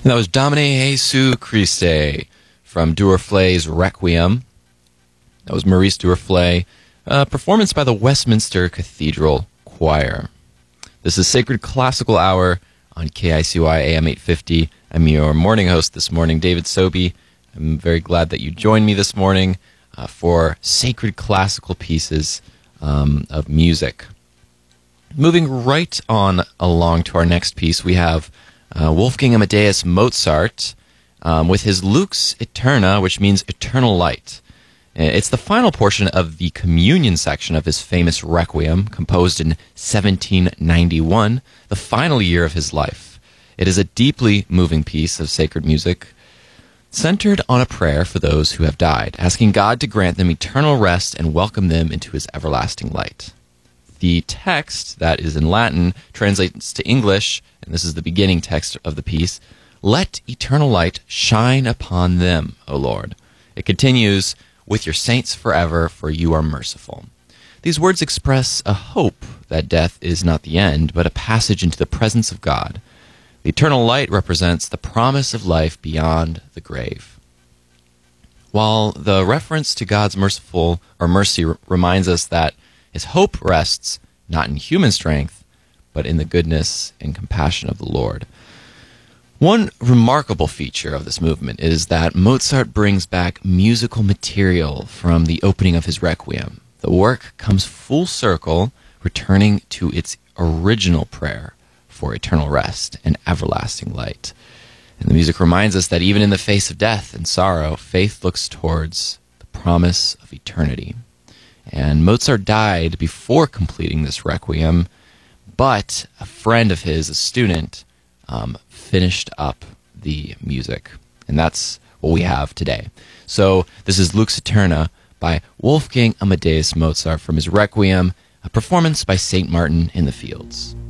That was Domine Jesu Christe from Duruflé's Requiem. That was Maurice Duruflé, performance by the Westminster Cathedral Choir. This is Sacred Classical Hour on KICY AM 850. I'm your morning host this morning, David Sobey. I'm very glad that you joined me this morning for sacred classical pieces of music. Moving right on along to our next piece, we have Wolfgang Amadeus Mozart with his Lux Eterna, which means eternal light. It's the final portion of the communion section of his famous Requiem, composed in 1791, the final year of his life. It is a deeply moving piece of sacred music, centered on a prayer for those who have died, asking God to grant them eternal rest and welcome them into his everlasting light. The text, that is in Latin, translates to English, and this is the beginning text of the piece: "Let eternal light shine upon them, O Lord." It continues, "With your saints forever, for you are merciful." These words express a hope that death is not the end, but a passage into the presence of God. The eternal light represents the promise of life beyond the grave. While the reference to God's mercy reminds us that his hope rests not in human strength, but in the goodness and compassion of the Lord. One remarkable feature of this movement is that Mozart brings back musical material from the opening of his Requiem. The work comes full circle, returning to its original prayer for eternal rest and everlasting light. And the music reminds us that even in the face of death and sorrow, faith looks towards the promise of eternity. And Mozart died before completing this Requiem, but a friend of his, a student, finished up the music. And that's what we have today. So this is Lux Eterna by Wolfgang Amadeus Mozart from his Requiem, a performance by St. Martin in the Fields.